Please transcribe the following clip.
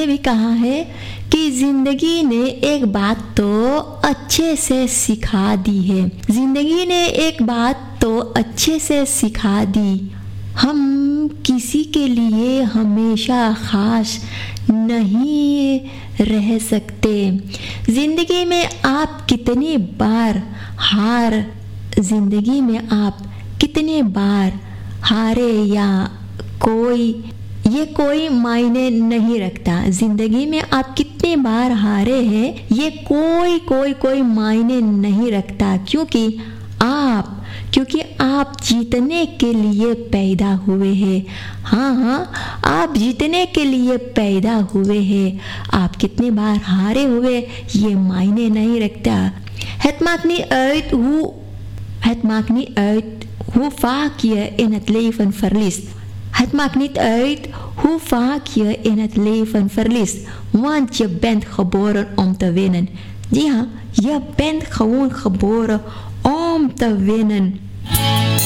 ये भी कहा है कि जिंदगी ने एक बात तो अच्छे से सिखा दी है, जिंदगी ने एक बात तो अच्छे से सिखा दी, हम किसी के लिए हमेशा खास नहीं रह सकते। जिंदगी में आप कितनी बार जिंदगी में आप कितने बार हारे या कोई मायने नहीं रखता। जिंदगी में आप कितने बार हारे हैं ये कोई मायने नहीं रखता, क्योंकि आप जीतने के लिए पैदा हुए हैं। हाँ, आप जीतने के लिए पैदा हुए हैं। आप कितने बार हारे हुए ये मायने नहीं रखता। Het maakt niet uit hoe vaak je in het leven verliest. Het maakt niet uit hoe vaak je in het leven verliest, want je bent geboren om te winnen. Ja, je bent gewoon geboren om te winnen.